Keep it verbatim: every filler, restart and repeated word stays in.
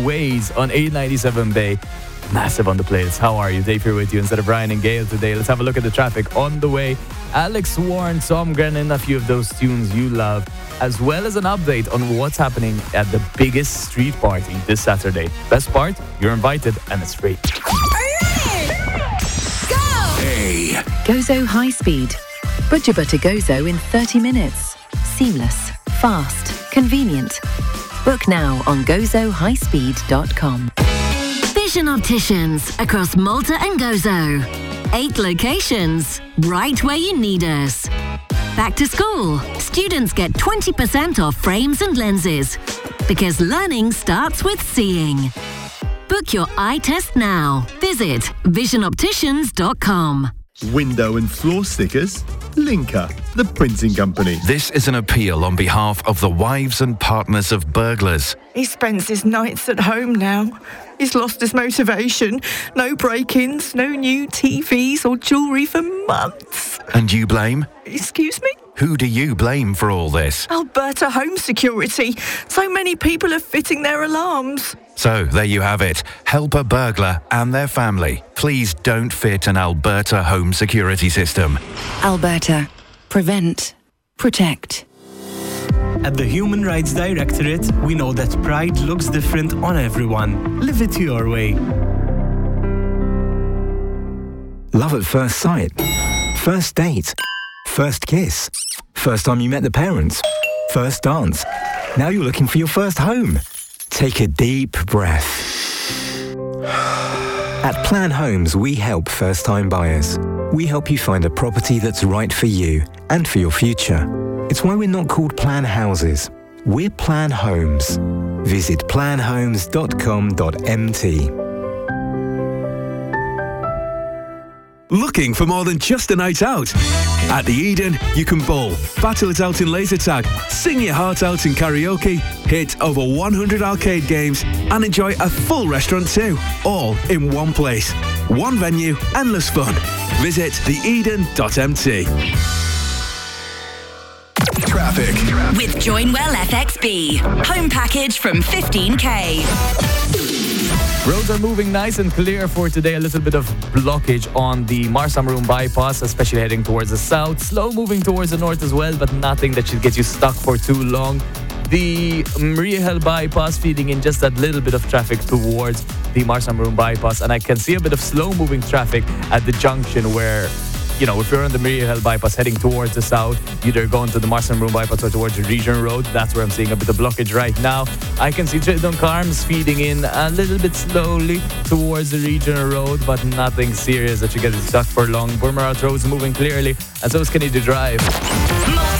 Ways on eight ninety-seven Bay. Massive on the playlist. How are you? Dave here with you instead of Ryan and Gail today. Let's have a look at the traffic on the way. Alex Warren, Tom Grennan, a few of those tunes you love, as well as an update on what's happening at the biggest street party this Saturday. Best part, you're invited and it's free. Are you ready? Go! Hey. Gozo High Speed. Bujuba to Gozo in thirty minutes. Seamless, fast, convenient. Book now on gozo high speed dot com. Vision Opticians across Malta and Gozo. Eight locations, right where you need us. Back to school, students get twenty percent off frames and lenses because learning starts with seeing. Book your eye test now. Visit vision opticians dot com. Window and floor stickers? Linker, the printing company. This is an appeal on behalf of the wives and partners of burglars. He spends his nights at home now. He's lost his motivation. No break-ins, no new T Vs or jewellery for months. And you blame? Excuse me? Who do you blame for all this? Alberta Home Security. So many people are fitting their alarms. So, there you have it. Help a burglar and their family. Please don't fit an Alberta Home Security system. Alberta. Prevent. Protect. At the Human Rights Directorate, we know that pride looks different on everyone. Live it your way. Love at first sight. First date. First kiss. First time you met the parents. First dance. Now you're looking for your first home. Take a deep breath. At Plan Homes, we help first-time buyers. We help you find a property that's right for you and for your future. It's why we're not called Plan Houses. We're Plan Homes. Visit plan homes dot com dot m t. Looking for more than just a night out? At the Eden, you can bowl, battle it out in laser tag, sing your heart out in karaoke, hit over one hundred arcade games, and enjoy a full restaurant too, all in one place. One venue, endless fun. Visit the eden dot m t. Traffic. With Joinwell F X B. Home package from fifteen k. Roads are moving nice and clear for today. A little bit of blockage on the Marsamroom bypass, especially heading towards the south. Slow moving towards the north as well, but nothing that should get you stuck for too long. The Maria Hill bypass feeding in just that little bit of traffic towards the Marsamroom bypass. And I can see a bit of slow moving traffic at the junction where, you know, if you're on the Maria Hill bypass heading towards the south, either going to the Marsamroom bypass or towards the Region Road, that's where I'm seeing a bit of blockage right now. I can see Duncarms feeding in a little bit slowly towards the Region Road, but nothing serious that should get stuck for long. Bournemouth Road's moving clearly, and so is Kennedy Drive.